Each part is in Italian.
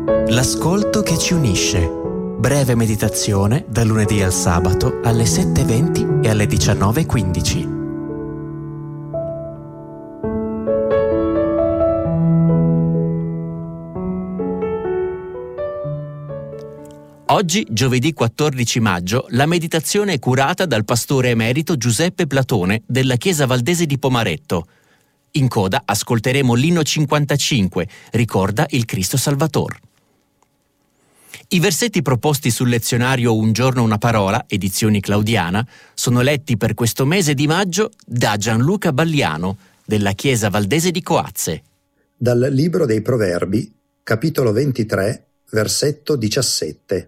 L'ascolto che ci unisce. Breve meditazione dal lunedì al sabato alle 7:20 e alle 19:15. Oggi, giovedì 14 maggio, la meditazione è curata dal pastore emerito Giuseppe Platone della Chiesa Valdese di Pomaretto. In coda ascolteremo l'inno 55, Ricorda il Cristo Salvator. I versetti proposti sul lezionario Un giorno una parola, edizioni Claudiana, sono letti per questo mese di maggio da Gianluca Balliano, della Chiesa Valdese di Coazze. Dal Libro dei Proverbi, capitolo 23, versetto 17.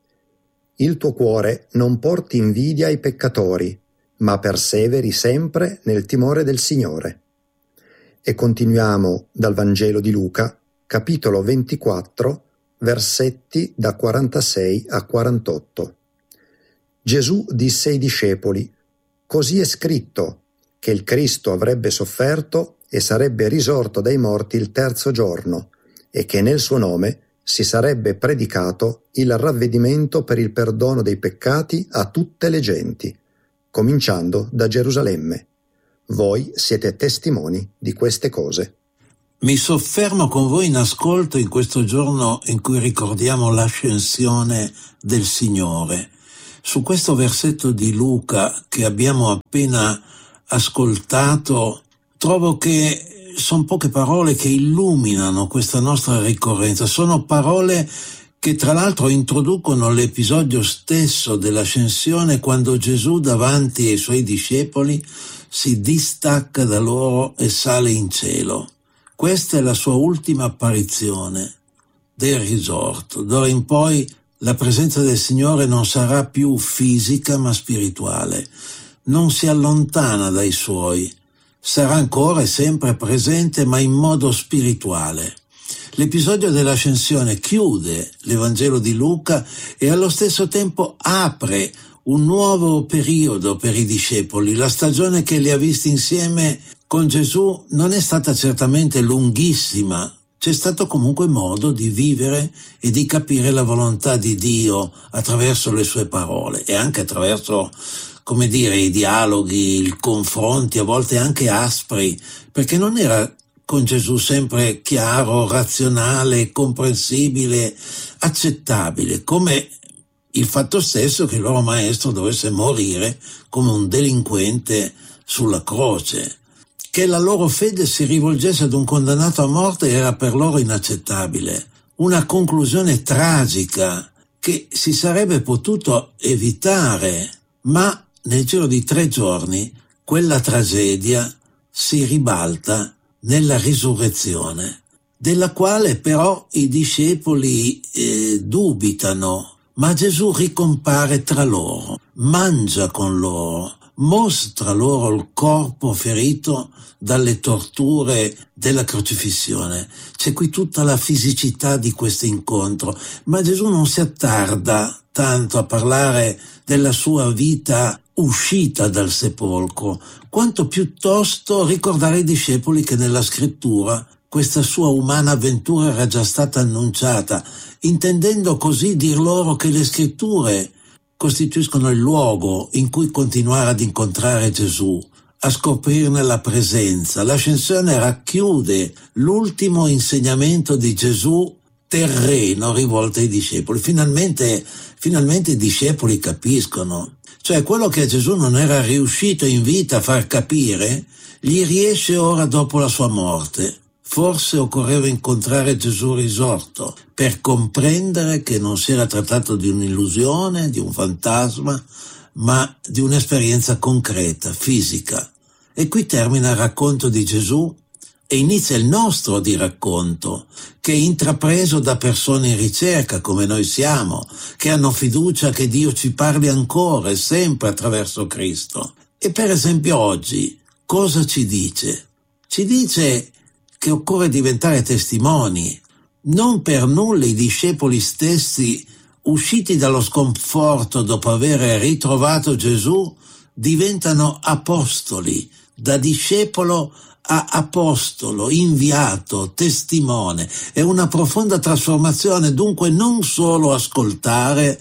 Il tuo cuore non porti invidia ai peccatori, ma perseveri sempre nel timore del Signore. E continuiamo dal Vangelo di Luca, capitolo 24, versetti da 46 a 48. Gesù disse ai discepoli: «Così è scritto, che il Cristo avrebbe sofferto e sarebbe risorto dai morti il terzo giorno, e che nel suo nome si sarebbe predicato il ravvedimento per il perdono dei peccati a tutte le genti, cominciando da Gerusalemme. Voi siete testimoni di queste cose». Mi soffermo con voi in ascolto in questo giorno in cui ricordiamo l'ascensione del Signore. Su questo versetto di Luca che abbiamo appena ascoltato, trovo che sono poche parole che illuminano questa nostra ricorrenza. Sono parole che tra l'altro introducono l'episodio stesso dell'ascensione, quando Gesù davanti ai suoi discepoli si distacca da loro e sale in cielo. Questa è la sua ultima apparizione del risorto. D'ora in poi la presenza del Signore non sarà più fisica ma spirituale. Non si allontana dai suoi. Sarà ancora e sempre presente, ma in modo spirituale. L'episodio dell'ascensione chiude l'Evangelo di Luca e allo stesso tempo apre un nuovo periodo per i discepoli. La stagione che li ha visti insieme con Gesù non è stata certamente lunghissima. C'è stato comunque modo di vivere e di capire la volontà di Dio attraverso le sue parole e anche attraverso, come dire, i dialoghi, i confronti, a volte anche aspri, perché non era con Gesù sempre chiaro, razionale, comprensibile, accettabile, come il fatto stesso che il loro maestro dovesse morire come un delinquente sulla croce. Che la loro fede si rivolgesse ad un condannato a morte era per loro inaccettabile, una conclusione tragica che si sarebbe potuto evitare, ma nel giro di 3 giorni quella tragedia si ribalta nella risurrezione, della quale però i discepoli dubitano, ma Gesù ricompare tra loro, mangia con loro, mostra loro il corpo ferito dalle torture della crocifissione. C'è qui tutta la fisicità di questo incontro, ma Gesù non si attarda tanto a parlare della sua vita uscita dal sepolcro, quanto piuttosto ricordare ai discepoli che nella scrittura questa sua umana avventura era già stata annunciata, intendendo così dir loro che le scritture costituiscono il luogo in cui continuare ad incontrare Gesù, a scoprirne la presenza. L'ascensione racchiude l'ultimo insegnamento di Gesù terreno rivolto ai discepoli. Finalmente i discepoli capiscono. Cioè quello che a Gesù non era riuscito in vita a far capire, gli riesce ora dopo la sua morte. Forse occorreva incontrare Gesù risorto per comprendere che non si era trattato di un'illusione, di un fantasma, ma di un'esperienza concreta, fisica. E qui termina il racconto di Gesù e inizia il nostro di racconto, che è intrapreso da persone in ricerca come noi siamo, che hanno fiducia che Dio ci parli ancora e sempre attraverso Cristo. E per esempio oggi cosa ci dice? Ci dice che occorre diventare testimoni. Non per nulla i discepoli stessi, usciti dallo sconforto dopo aver ritrovato Gesù, diventano apostoli. Da discepolo a apostolo, inviato, testimone. È una profonda trasformazione, dunque non solo ascoltare,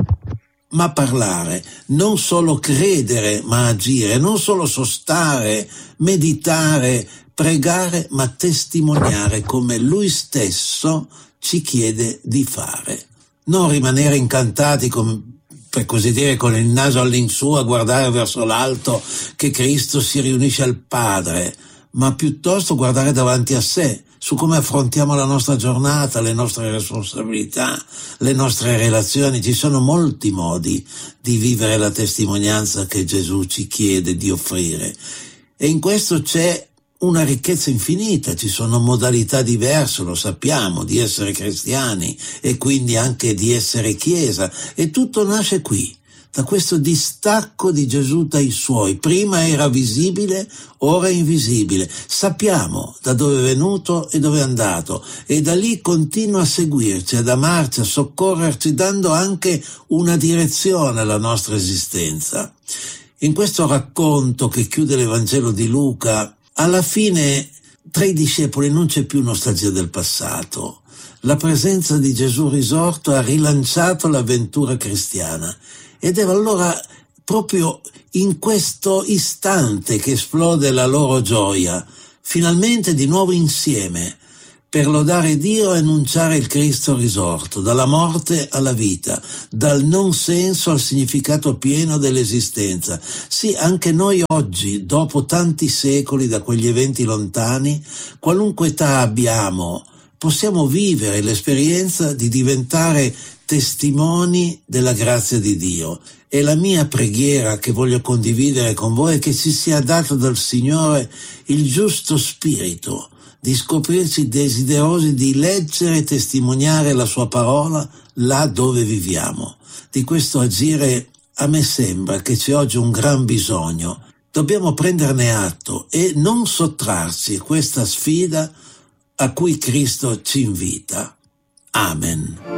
ma parlare, non solo credere, ma agire, non solo sostare, meditare, pregare, ma testimoniare come Lui stesso ci chiede di fare. Non rimanere incantati, per così dire, con il naso all'insù a guardare verso l'alto che Cristo si riunisce al Padre, ma piuttosto guardare davanti a sé, su come affrontiamo la nostra giornata, le nostre responsabilità, le nostre relazioni. Ci sono molti modi di vivere la testimonianza che Gesù ci chiede di offrire, e in questo c'è una ricchezza infinita. Ci sono modalità diverse, lo sappiamo, di essere cristiani e quindi anche di essere Chiesa, e tutto nasce qui, da questo distacco di Gesù dai Suoi. Prima era visibile, ora è invisibile. Sappiamo da dove è venuto e dove è andato, e da lì continua a seguirci, ad amarci, a soccorrerci, dando anche una direzione alla nostra esistenza. In questo racconto che chiude l'Evangelo di Luca, alla fine tra i discepoli non c'è più nostalgia del passato. La presenza di Gesù risorto ha rilanciato l'avventura cristiana, ed è allora proprio in questo istante che esplode la loro gioia, finalmente di nuovo insieme, per lodare Dio e annunciare il Cristo risorto, dalla morte alla vita, dal non senso al significato pieno dell'esistenza. Sì, anche noi oggi, dopo tanti secoli da quegli eventi lontani, qualunque età abbiamo, possiamo vivere l'esperienza di diventare testimoni della grazia di Dio. E la mia preghiera che voglio condividere con voi è che ci sia dato dal Signore il giusto spirito di scoprirci desiderosi di leggere e testimoniare la sua parola là dove viviamo. Di questo agire a me sembra che c'è oggi un gran bisogno. Dobbiamo prenderne atto e non sottrarci a questa sfida a cui Cristo ci invita. Amen.